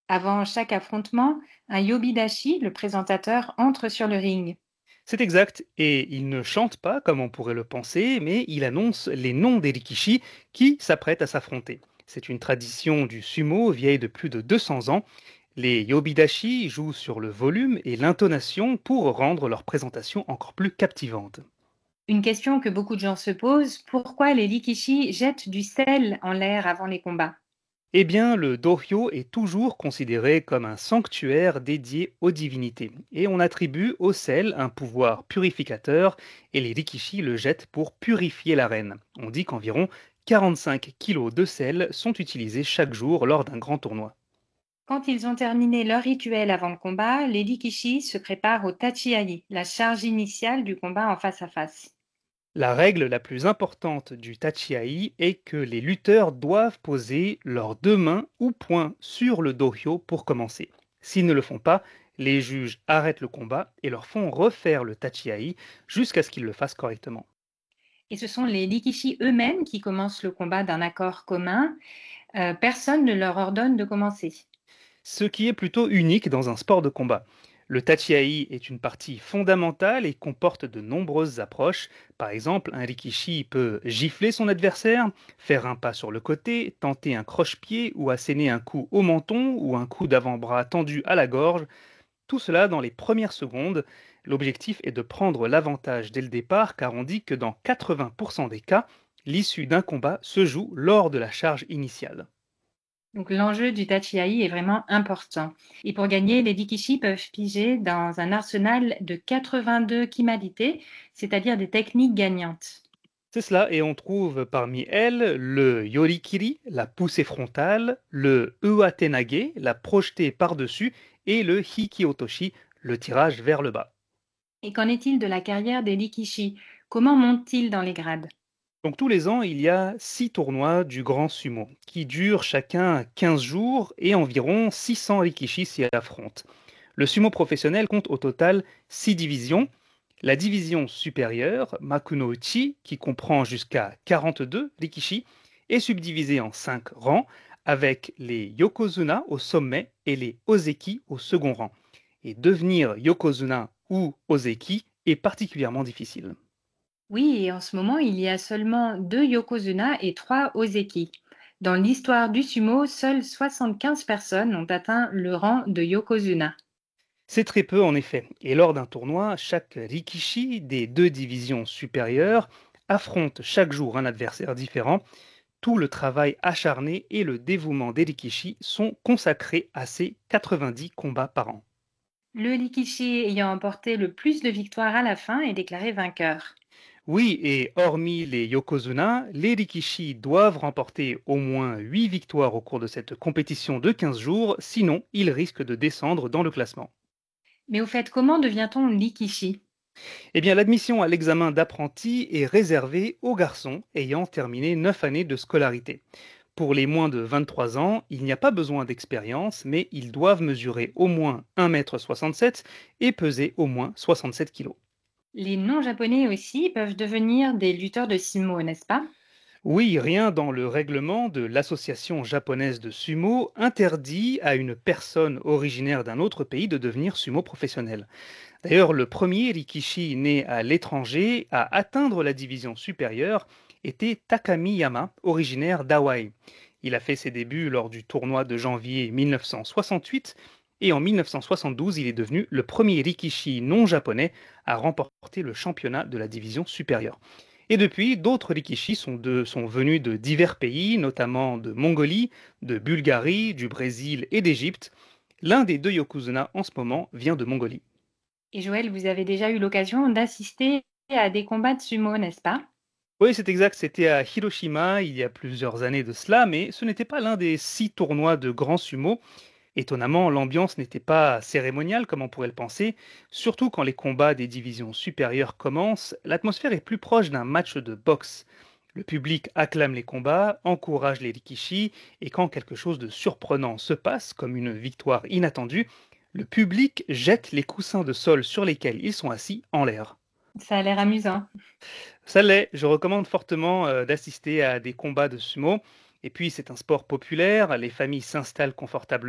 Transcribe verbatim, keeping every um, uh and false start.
Avant chaque affrontement, un yobidashi, le présentateur, entre sur le ring. C'est exact, et il ne chante pas comme on pourrait le penser, mais il annonce les noms des rikishi qui s'apprêtent à s'affronter. C'est une tradition du sumo vieille de plus de deux cents ans. Les yobidashi jouent sur le volume et l'intonation pour rendre leur présentation encore plus captivante. Une question que beaucoup de gens se posent, pourquoi les Rikishi jettent du sel en l'air avant les combats? Eh bien, le dohyo est toujours considéré comme un sanctuaire dédié aux divinités, et on attribue au sel un pouvoir purificateur, et les rikishi le jettent pour purifier l'arène. On dit qu'environ quarante-cinq kilos de sel sont utilisés chaque jour lors d'un grand tournoi. Quand ils ont terminé leur rituel avant le combat, les Rikishi se préparent au tachiai, la charge initiale du combat en face à face. La règle la plus importante du tachiai est que les lutteurs doivent poser leurs deux mains ou poings sur le dohyo pour commencer. S'ils ne le font pas, les juges arrêtent le combat et leur font refaire le tachiai jusqu'à ce qu'ils le fassent correctement. Et ce sont les Rikishi eux-mêmes qui commencent le combat d'un accord commun. Euh, personne ne leur ordonne de commencer. Ce qui est plutôt unique dans un sport de combat. Le tachiai est une partie fondamentale et comporte de nombreuses approches. Par exemple, un rikishi peut gifler son adversaire, faire un pas sur le côté, tenter un croche-pied ou asséner un coup au menton ou un coup d'avant-bras tendu à la gorge. Tout cela dans les premières secondes. L'objectif est de prendre l'avantage dès le départ car on dit que dans quatre-vingts pour cent des cas, l'issue d'un combat se joue lors de la charge initiale. Donc l'enjeu du tachiai est vraiment important. Et pour gagner, les Rikishi peuvent piger dans un arsenal de quatre-vingt-deux kimalités, c'est-à-dire des techniques gagnantes. C'est cela, et on trouve parmi elles le yorikiri, la poussée frontale, le uatenage, la projetée par-dessus, et le hikiotoshi, le tirage vers le bas. Et qu'en est-il de la carrière des Rikishi? Comment montent-ils dans les grades? Donc tous les ans, il y a six tournois du grand sumo, qui durent chacun quinze jours, et environ six cents rikishi s'y affrontent. Le sumo professionnel compte au total six divisions. La division supérieure, Makuno-uchi, qui comprend jusqu'à quarante-deux rikishi, est subdivisée en cinq rangs, avec les yokozuna au sommet et les ozeki au second rang. Et devenir yokozuna ou ozeki est particulièrement difficile. Oui, et en ce moment, il y a seulement deux yokozuna et trois ozeki. Dans l'histoire du sumo, seules soixante-quinze personnes ont atteint le rang de yokozuna. C'est très peu en effet, et lors d'un tournoi, chaque rikishi des deux divisions supérieures affronte chaque jour un adversaire différent. Tout le travail acharné et le dévouement des rikishi sont consacrés à ces quatre-vingt-dix combats par an. Le Rikishi ayant emporté le plus de victoires à la fin est déclaré vainqueur. Oui, et hormis les yokozuna, les rikishi doivent remporter au moins huit victoires au cours de cette compétition de quinze jours, sinon ils risquent de descendre dans le classement. Mais au fait, comment devient-on Rikishi? Eh bien, l'admission à l'examen d'apprenti est réservée aux garçons ayant terminé neuf années de scolarité. Pour les moins de vingt-trois ans, il n'y a pas besoin d'expérience, mais ils doivent mesurer au moins un mètre soixante-sept et peser au moins soixante-sept kilos. Les non-japonais aussi peuvent devenir des lutteurs de sumo, n'est-ce pas? Oui, rien dans le règlement de l'association japonaise de sumo interdit à une personne originaire d'un autre pays de devenir sumo professionnel. D'ailleurs, le premier Rikishi né à l'étranger à atteindre la division supérieure était Takami Yama, originaire d'Hawaï. Il a fait ses débuts lors du tournoi de janvier mille neuf cent soixante-huit et en mille neuf cent soixante-douze, il est devenu le premier Rikishi non japonais à remporter le championnat de la division supérieure. Et depuis, d'autres Rikishi sont, de- sont venus de divers pays, notamment de Mongolie, de Bulgarie, du Brésil et d'Égypte. L'un des deux Yokozuna en ce moment vient de Mongolie. Et Joël, vous avez déjà eu l'occasion d'assister à des combats de sumo, n'est-ce pas? Oui, c'est exact, c'était à Hiroshima il y a plusieurs années de cela, mais ce n'était pas l'un des six tournois de grand sumo. Étonnamment, l'ambiance n'était pas cérémoniale comme on pourrait le penser, surtout quand les combats des divisions supérieures commencent, l'atmosphère est plus proche d'un match de boxe. Le public acclame les combats, encourage les rikishi, et quand quelque chose de surprenant se passe, comme une victoire inattendue, le public jette les coussins de sol sur lesquels ils sont assis en l'air. Ça a l'air amusant. Ça l'est, je recommande fortement euh, d'assister à des combats de sumo. Et puis c'est un sport populaire, les familles s'installent confortablement